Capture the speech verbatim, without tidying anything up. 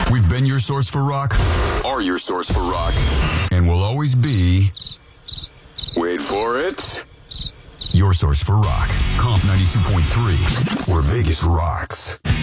We've been your source for rock, are your source for rock, and will always be, wait for it, your source for rock. Comp ninety-two point three, where Vegas rocks.